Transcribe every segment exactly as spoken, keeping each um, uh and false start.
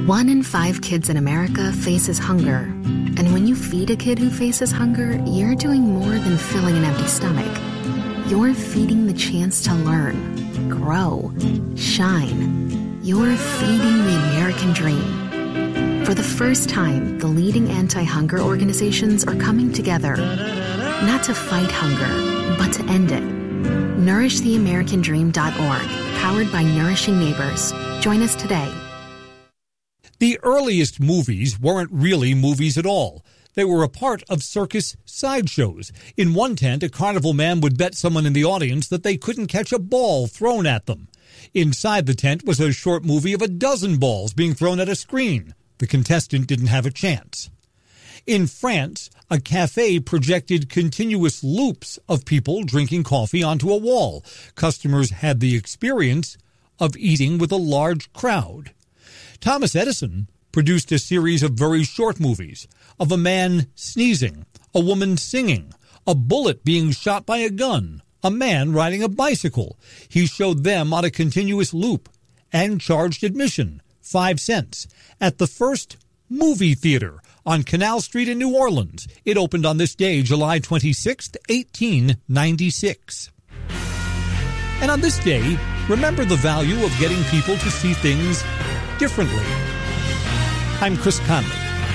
One in five kids in America faces hunger. And when you feed a kid who faces hunger, you're doing more than filling an empty stomach. You're feeding the chance to learn, grow, shine. You're feeding the American dream. For the first time, the leading anti-hunger organizations are coming together, not to fight hunger, but to end it. nourish the american dream dot org, powered by Nourishing Neighbors. Join us today. The earliest movies weren't really movies at all. They were a part of circus sideshows. In one tent, a carnival man would bet someone in the audience that they couldn't catch a ball thrown at them. Inside the tent was a short movie of a dozen balls being thrown at a screen. The contestant didn't have a chance. In France, a cafe projected continuous loops of people drinking coffee onto a wall. Customers had the experience of eating with a large crowd. Thomas Edison produced a series of very short movies of a man sneezing, a woman singing, a bullet being shot by a gun, a man riding a bicycle. He showed them on a continuous loop and charged admission, five cents, at the first movie theater on Canal Street in New Orleans. It opened on this day, July twenty-sixth, eighteen ninety-six. And on this day, remember the value of getting people to see things differently. I'm Chris Conley.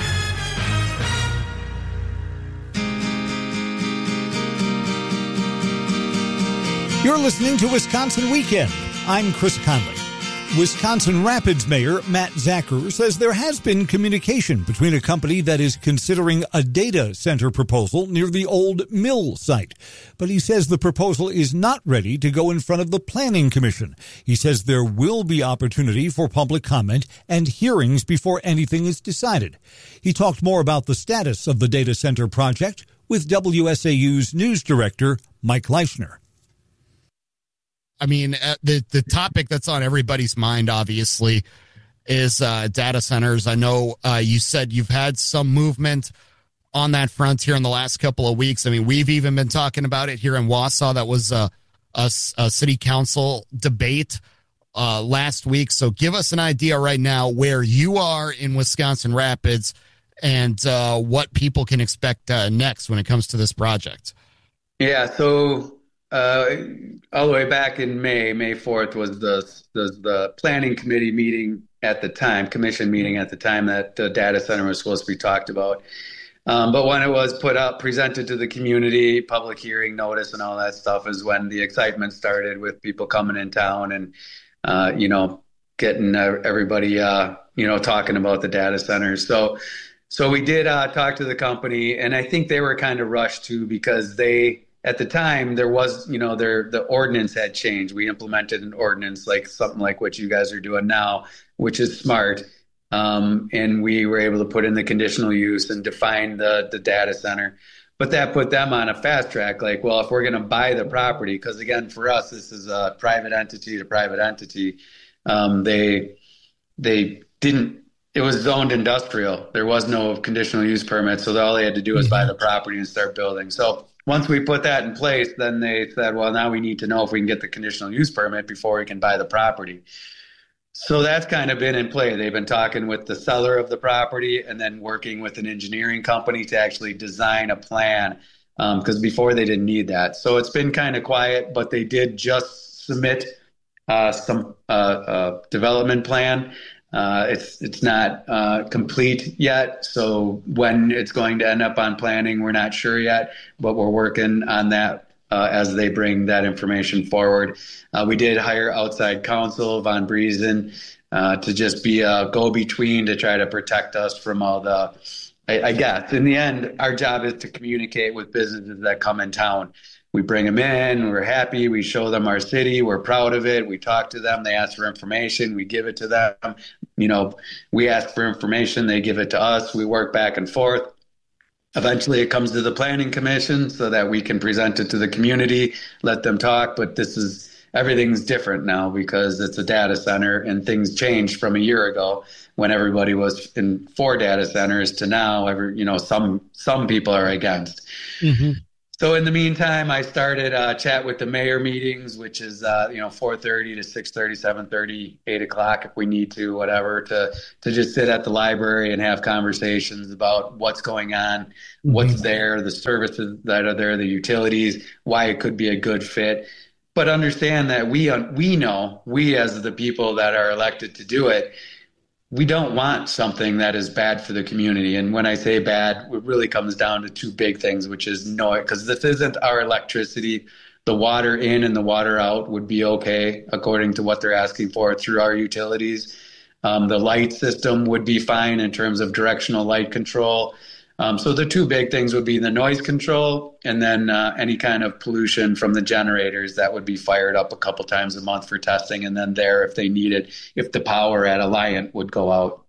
You're listening to Wisconsin Weekend. I'm Chris Conley. Wisconsin Rapids Mayor Matt Zacher says there has been communication between a company that is considering a data center proposal near the old mill site. But he says the proposal is not ready to go in front of the Planning Commission. He says there will be opportunity for public comment and hearings before anything is decided. He talked more about the status of the data center project with W S A U's news director, Mike Leischner. I mean, uh, the, the topic that's on everybody's mind, obviously, is uh, data centers. I know uh, you said you've had some movement on that front here in the last couple of weeks. I mean, we've even been talking about it here in Wausau. That was a, a, a city council debate uh, last week. So give us an idea right now where you are in Wisconsin Rapids and uh, what people can expect uh, next when it comes to this project. Yeah, so... Uh, all the way back in May, May fourth was the, the the planning committee meeting at the time, commission meeting at the time that the data center was supposed to be talked about. Um, but when it was put up, presented to the community, public hearing notice and all that stuff is when the excitement started with people coming in town and, uh, you know, getting uh, everybody, uh, you know, talking about the data centers. So, so we did uh, talk to the company, and I think they were kind of rushed too because they, at the time, there was, you know, there the ordinance had changed. We implemented an ordinance like something like what you guys are doing now, which is smart. Um, and we were able to put in the conditional use and define the, the data center. But that put them on a fast track. Like, well, if we're going to buy the property, because again, for us, this is a private entity to private entity. Um, they they didn't. It was zoned industrial. There was no conditional use permit. So all they had to do was buy the property and start building. So once we put that in place, then they said, well, now we need to know if we can get the conditional use permit before we can buy the property. So that's kind of been in play. They've been talking with the seller of the property and then working with an engineering company to actually design a plan, because um, before they didn't need that. So it's been kind of quiet, but they did just submit uh, some uh, uh, development plan. Uh, it's it's not uh, complete yet, so when it's going to end up on planning, we're not sure yet, but we're working on that uh, as they bring that information forward. Uh, we did hire outside counsel, Von Briesen, uh, to just be a go-between to try to protect us from all the, I, I guess, in the end, our job is to communicate with businesses that come in town. We bring them in, we're happy, we show them our city, we're proud of it, we talk to them, they ask for information, we give it to them. You know, we ask for information, they give it to us, we work back and forth. Eventually it comes to the Planning Commission so that we can present it to the community, let them talk, but this is, everything's different now because it's a data center and things changed from a year ago when everybody was in for data centers to now, every, you know, some, some people are against. Mm-hmm. So in the meantime, I started uh, chat with the mayor meetings, which is uh, you know four thirty to six thirty, seven thirty, eight o'clock if we need to, whatever, to to just sit at the library and have conversations about what's going on, mm-hmm. what's there, the services that are there, the utilities, why it could be a good fit. But understand that we we know, we as the people that are elected to do it, we don't want something that is bad for the community. And when I say bad, it really comes down to two big things, which is noise, because this isn't our electricity. The water in and the water out would be okay, according to what they're asking for through our utilities. Um, the light system would be fine in terms of directional light control. Um, so the two big things would be the noise control and then uh, any kind of pollution from the generators that would be fired up a couple times a month for testing, and then there if they need it, if the power at Alliant would go out.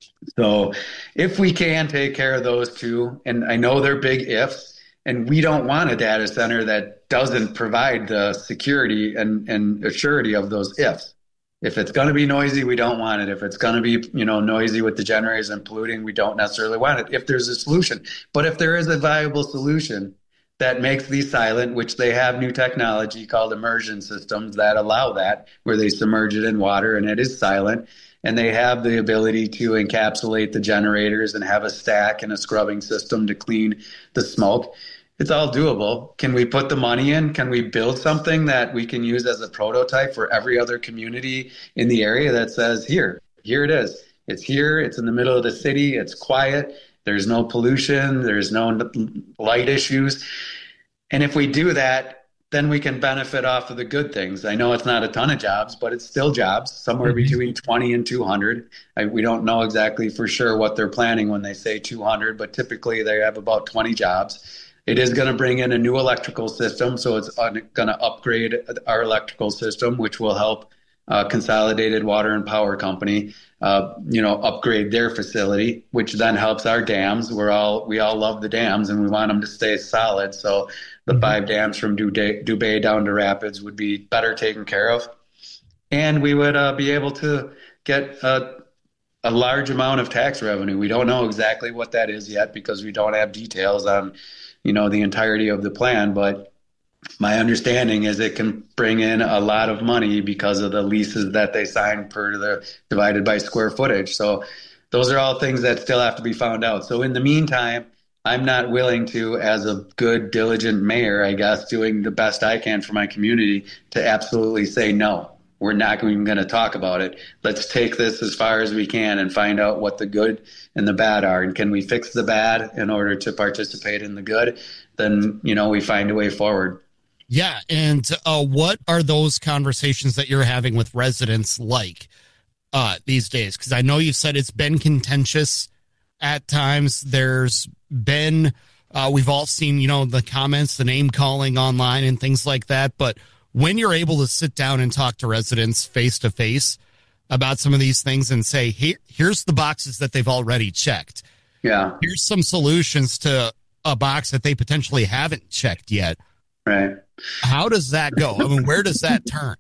So if we can take care of those two, and I know they're big ifs, and we don't want a data center that doesn't provide the security and, and assurity of those ifs. If it's going to be noisy, we don't want it. If it's going to be, you know, noisy with the generators and polluting, we don't necessarily want it if there's a solution. But if there is a viable solution that makes these silent, which they have new technology called immersion systems that allow that, where they submerge it in water and it is silent, and they have the ability to encapsulate the generators and have a stack and a scrubbing system to clean the smoke. It's all doable. Can we put the money in? Can we build something that we can use as a prototype for every other community in the area that says, here, here it is. It's here. It's in the middle of the city. It's quiet. There's no pollution. There's no light issues. And if we do that, then we can benefit off of the good things. I know it's not a ton of jobs, but it's still jobs, somewhere mm-hmm. between twenty and two hundred. I, we don't know exactly for sure what they're planning when they say two hundred, but typically they have about twenty jobs. It is going to bring in a new electrical system, so it's going to upgrade our electrical system, which will help uh, Consolidated Water and Power Company, uh, you know, upgrade their facility, which then helps our dams. We're all we all love the dams, and we want them to stay solid. So the mm-hmm. five dams from Dubay, Dubay down to Rapids would be better taken care of, and we would uh, be able to get a, a large amount of tax revenue. We don't know exactly what that is yet because we don't have details on, you know, the entirety of the plan, but my understanding is it can bring in a lot of money because of the leases that they sign per the divided by square footage. So those are all things that still have to be found out. So in the meantime, I'm not willing to, as a good, diligent mayor, I guess, doing the best I can for my community, to absolutely say no. We're not even going to talk about it. Let's take this as far as we can and find out what the good and the bad are. And can we fix the bad in order to participate in the good? Then, you know, we find a way forward. Yeah. And uh, what are those conversations that you're having with residents like uh, these days? Because I know you said it's been contentious at times. There's been, uh, we've all seen, you know, the comments, the name calling online and things like that. But when you're able to sit down and talk to residents face to face about some of these things and say, Here, here's the boxes that they've already checked. Yeah. Here's some solutions to a box that they potentially haven't checked yet. Right. How does that go? I mean, where does that turn?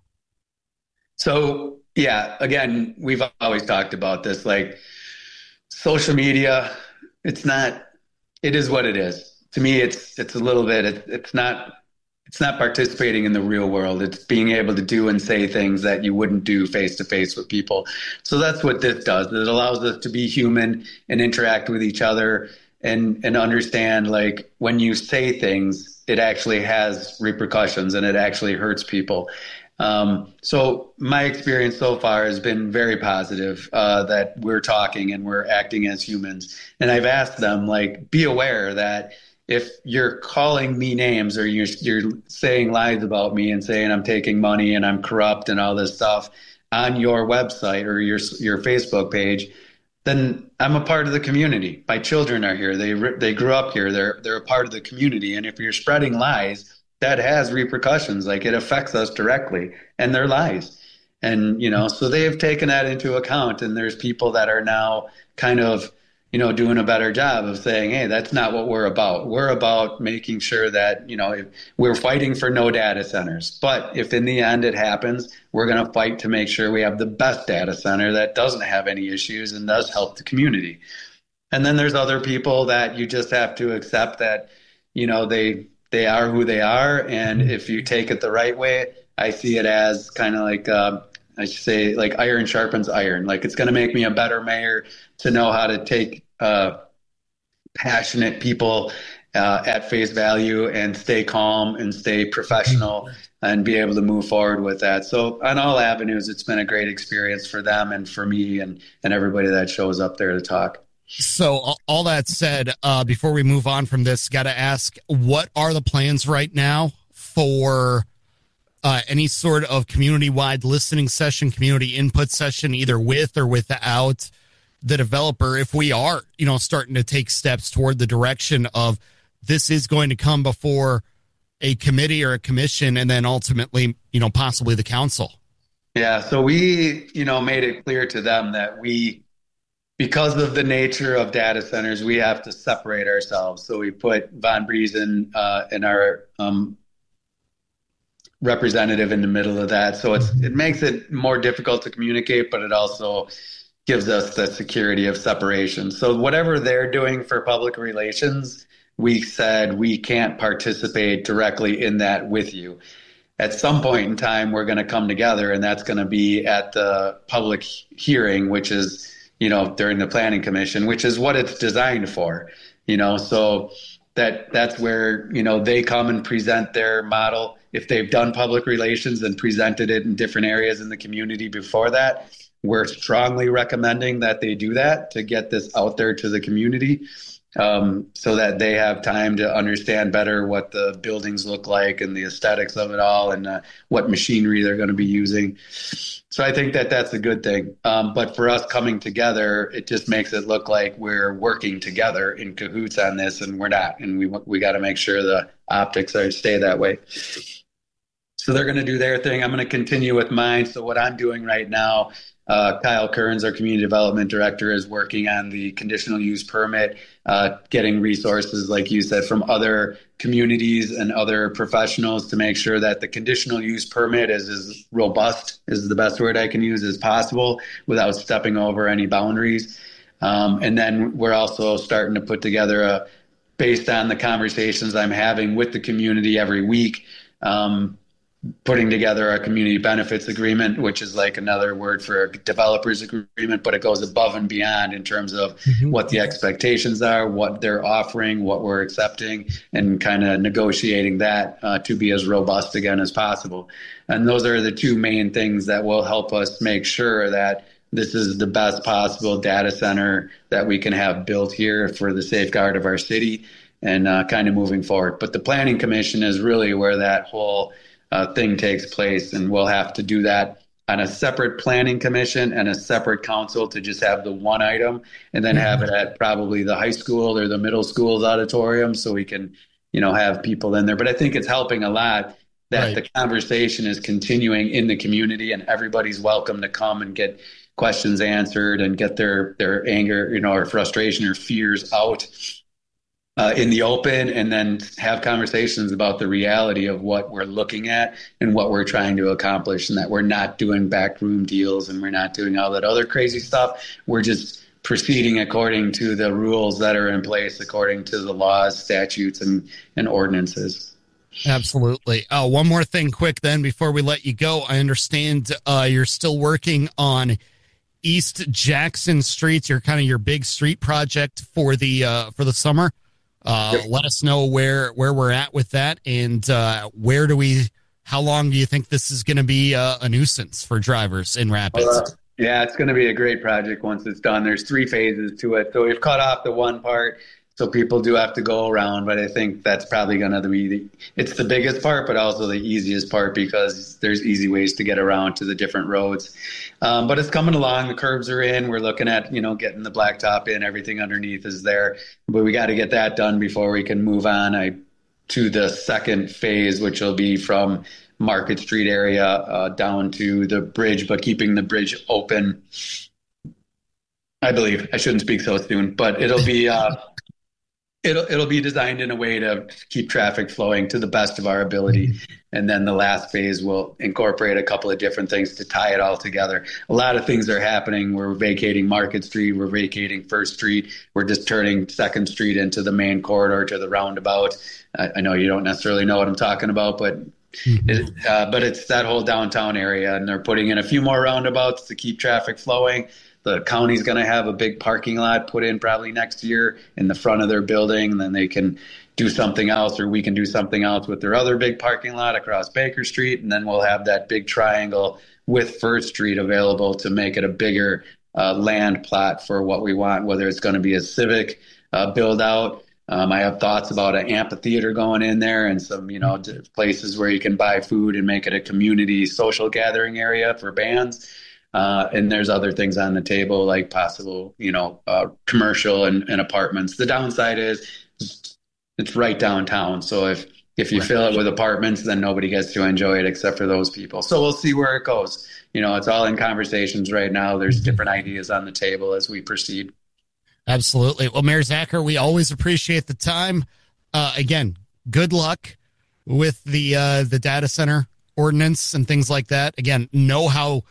So, yeah, again, we've always talked about this, like social media, it's not, it is what it is. To me, it's, it's a little bit, it, it's not, It's not participating in the real world. It's being able to do and say things that you wouldn't do face to face with people. So that's what this does. It allows us to be human and interact with each other and, and understand, like, when you say things, it actually has repercussions and it actually hurts people. Um, so my experience so far has been very positive, uh, that we're talking and we're acting as humans. And I've asked them, like, be aware that if you're calling me names or you're, you're saying lies about me and saying I'm taking money and I'm corrupt and all this stuff on your website or your your Facebook page, then I'm a part of the community. My children are here. They they grew up here. They're they're a part of the community. And if you're spreading lies, that has repercussions. Like, it affects us directly, and they're lies. And, you know, so they have taken that into account. And there's people that are now kind of, you know, doing a better job of saying, hey, that's not what we're about. We're about making sure that, you know, if we're fighting for no data centers. But if in the end it happens, we're going to fight to make sure we have the best data center that doesn't have any issues and does help the community. And then there's other people that you just have to accept that, you know, they they are who they are. And if you take it the right way, I see it as kind of like, uh, I should say, like iron sharpens iron. Like it's going to make me a better mayor to know how to take uh, passionate people uh, at face value and stay calm and stay professional and be able to move forward with that. So on all avenues, it's been a great experience for them and for me and, and everybody that shows up there to talk. So all that said, uh, before we move on from this, got to ask, what are the plans right now for uh, any sort of community-wide listening session, community input session, either with or without the developer, if we are, you know, starting to take steps toward the direction of this is going to come before a committee or a commission and then ultimately, you know, possibly the council? Yeah, so we, you know, made it clear to them that we, because of the nature of data centers, we have to separate ourselves. So we put Von Briesen uh, in our um, representative in the middle of that. So it's it makes it more difficult to communicate, but it also gives us the security of separation. So whatever they're doing for public relations, we said we can't participate directly in that with you. At some point in time, we're going to come together, and that's going to be at the public hearing, which is, you know, during the planning commission, which is what it's designed for, you know, so that that's where, you know, they come and present their model. If they've done public relations and presented it in different areas in the community before that, we're strongly recommending that they do that to get this out there to the community, um, so that they have time to understand better what the buildings look like and the aesthetics of it all, and uh, what machinery they're going to be using. So I think that that's a good thing. Um, but for us coming together, it just makes it look like we're working together in cahoots on this, and we're not. And we we got to make sure the optics are stay that way. So they're going to do their thing. I'm going to continue with mine. So what I'm doing right now, uh, Kyle Kearns, our community development director, is working on the conditional use permit, uh, getting resources, like you said, from other communities and other professionals to make sure that the conditional use permit is as robust, is the best word I can use, as possible without stepping over any boundaries. Um, and then we're also starting to put together a, based on the conversations I'm having with the community every week, um, putting together a community benefits agreement, which is like another word for a developers agreement, but it goes above and beyond in terms of mm-hmm. what the expectations are, what they're offering, what we're accepting, and kind of negotiating that uh, to be as robust again as possible. And those are the two main things that will help us make sure that this is the best possible data center that we can have built here for the safeguard of our city and uh, kind of moving forward. But the Planning Commission is really where that whole Uh, thing takes place, and we'll have to do that on a separate planning commission and a separate council to just have the one item, and then have it at probably the high school or the middle school's auditorium so we can, you know, have people in there. But I think it's helping a lot that right. the conversation is continuing in the community, and everybody's welcome to come and get questions answered and get their, their anger, you know, or frustration or fears out Uh, in the open, and then have conversations about the reality of what we're looking at and what we're trying to accomplish, and that we're not doing backroom deals and we're not doing all that other crazy stuff. We're just proceeding according to the rules that are in place, according to the laws, statutes, and, and ordinances. Absolutely. Uh, one more thing quick then before we let you go. I understand uh, you're still working on East Jackson Streets, your kind of your big street project for the uh, for the summer. Uh, yep. Let us know where, where we're at with that, and uh, where do we, how long do you think this is going to be uh, a nuisance for drivers in Rapids? Uh, yeah, it's going to be a great project once it's done. There's three phases to it. So we've cut off the one part, so people do have to go around, but I think that's probably going to be, the, it's the biggest part, but also the easiest part because there's easy ways to get around to the different roads. Um, but it's coming along. The curbs are in. We're looking at, you know, getting the blacktop in. Everything underneath is there, but we got to get that done before we can move on I, to the second phase, which will be from Market Street area uh, down to the bridge, but keeping the bridge open. I believe I shouldn't speak so soon, but it'll be, uh, It'll it'll be designed in a way to keep traffic flowing to the best of our ability. And then the last phase will incorporate a couple of different things to tie it all together. A lot of things are happening. We're vacating Market Street. We're vacating First Street. We're just turning Second Street into the main corridor to the roundabout. I, I know you don't necessarily know what I'm talking about, but mm-hmm. it, uh, but it's that whole downtown area. And they're putting in a few more roundabouts to keep traffic flowing. The county's going to have a big parking lot put in probably next year in the front of their building. And then they can do something else, or we can do something else with their other big parking lot across Baker Street. And then we'll have that big triangle with First Street available to make it a bigger uh, land plot for what we want, whether it's going to be a civic uh, build out. Um, I have thoughts about an amphitheater going in there and some, you know, places where you can buy food and make it a community social gathering area for bands. Uh, and there's other things on the table, like possible, you know, uh, commercial and, and apartments. The downside is it's right downtown. So if, if you right. fill it with apartments, then nobody gets to enjoy it except for those people. So we'll see where it goes. You know, it's all in conversations right now. There's different ideas on the table as we proceed. Absolutely. Well, Mayor Zacher, we always appreciate the time. Uh, again, good luck with the uh, the data center ordinance and things like that. Again, know how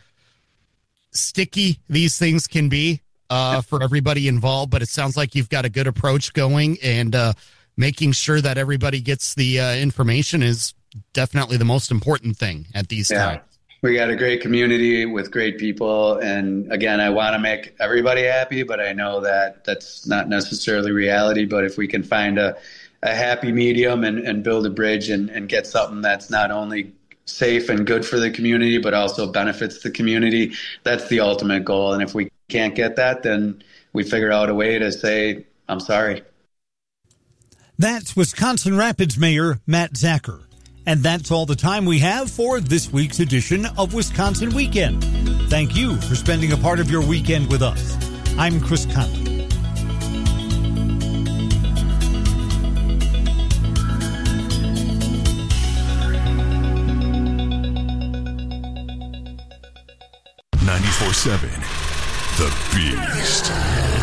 sticky these things can be uh, for everybody involved, but it sounds like you've got a good approach going, and uh, making sure that everybody gets the uh, information is definitely the most important thing at these yeah. times. We got a great community with great people. And again, I want to make everybody happy, but I know that that's not necessarily reality. But if we can find a, a happy medium and, and build a bridge and, and get something that's not only safe and good for the community, but also benefits the community, that's the ultimate goal. And if we can't get that, then we figure out a way to say, I'm sorry. That's Wisconsin Rapids Mayor Matt Zacher. And that's all the time we have for this week's edition of Wisconsin Weekend. Thank you for spending a part of your weekend with us. I'm Chris Conley. ninety-four seven The Beast.